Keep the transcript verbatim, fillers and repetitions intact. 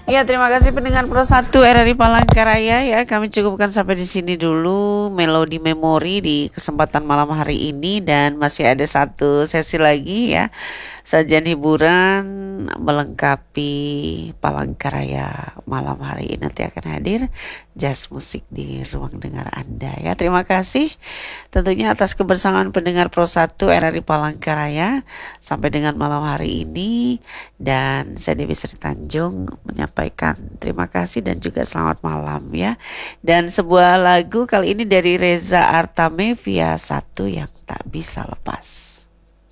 Ya, terima kasih pendengar Pro satu R R I Palangkaraya ya. Kami cukupkan sampai di sini dulu melodi memori di kesempatan malam hari ini, dan masih ada satu sesi lagi ya. Sajian hiburan melengkapi Palangkaraya malam hari ini, nanti akan hadir jazz musik di ruang dengar Anda ya. Terima kasih tentunya atas kebersamaan pendengar Pro satu R R I Palangkaraya sampai dengan malam hari ini, dan saya Dewi Sri Tanjung menyampaikan terima kasih dan juga selamat malam ya. Dan sebuah lagu kali ini dari Reza Artamevia, Satu Yang Tak Bisa Lepas.